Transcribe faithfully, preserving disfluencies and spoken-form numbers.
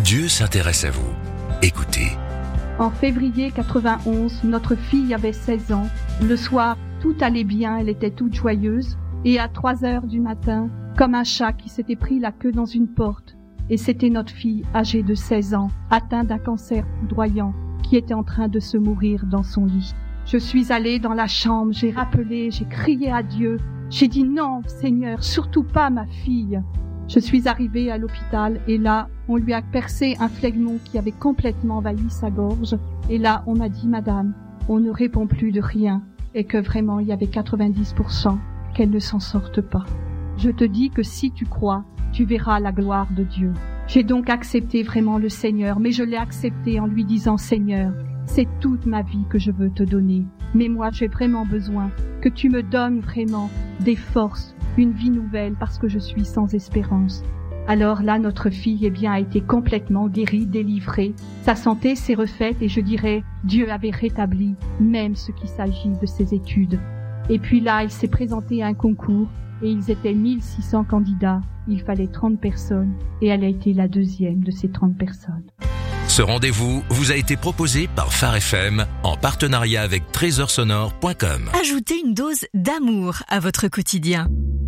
Dieu s'intéresse à vous. Écoutez. En février quatre-vingt-onze, notre fille avait seize ans. Le soir, tout allait bien, elle était toute joyeuse. Et à trois heures du matin, comme un chat qui s'était pris la queue dans une porte. Et c'était notre fille, âgée de seize ans, atteinte d'un cancer foudroyant, qui était en train de se mourir dans son lit. Je suis allée dans la chambre, j'ai rappelé, j'ai crié à Dieu. J'ai dit non, Seigneur, surtout pas ma fille. Je suis arrivée à l'hôpital et là, on lui a percé un phlegmon qui avait complètement envahi sa gorge. Et là, on m'a dit, madame, on ne répond plus de rien et que vraiment, il y avait quatre-vingt-dix pour cent qu'elle ne s'en sorte pas. Je te dis que si tu crois, tu verras la gloire de Dieu. J'ai donc accepté vraiment le Seigneur, mais je l'ai accepté en lui disant, Seigneur, c'est toute ma vie que je veux te donner. Mais moi, j'ai vraiment besoin que tu me donnes vraiment des forces, une vie nouvelle, parce que je suis sans espérance. Alors là, notre fille, eh bien, a été complètement guérie, délivrée. Sa santé s'est refaite et je dirais, Dieu avait rétabli même ce qu'il s'agit de ses études. Et puis là, il s'est présenté à un concours et ils étaient mille six cents candidats. Il fallait trente personnes et elle a été la deuxième de ces trente personnes. Ce rendez-vous vous a été proposé par Phare F M en partenariat avec trésor sonore point com. Ajoutez une dose d'amour à votre quotidien.